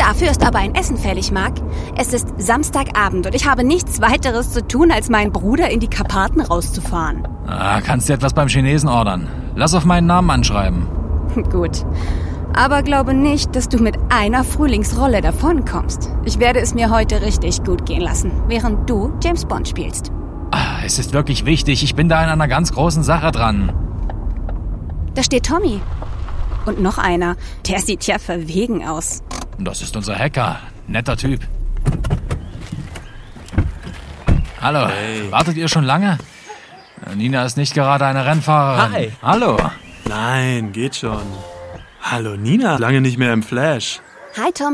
Dafür ist aber ein Essen fällig, Mark. Es ist Samstagabend und ich habe nichts weiteres zu tun, als meinen Bruder in die Karpaten rauszufahren. Kannst du etwas beim Chinesen ordern? Lass auf meinen Namen anschreiben. Gut. Aber glaube nicht, dass du mit einer Frühlingsrolle davonkommst. Ich werde es mir heute richtig gut gehen lassen, während du James Bond spielst. Es ist wirklich wichtig. Ich bin da in einer ganz großen Sache dran. Da steht Tommy. Und noch einer. Der sieht ja verwegen aus. Das ist unser Hacker. Netter Typ. Hallo. Hey. Wartet ihr schon lange? Nina ist nicht gerade eine Rennfahrerin. Hi. Hallo. Nein, geht schon. Hallo Nina, lange nicht mehr im Flash. Hi, Tommy.